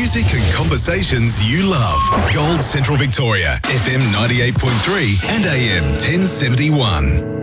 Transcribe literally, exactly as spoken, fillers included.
music and conversations you love. Gold Central Victoria, F M ninety-eight point three and A M ten seventy-one.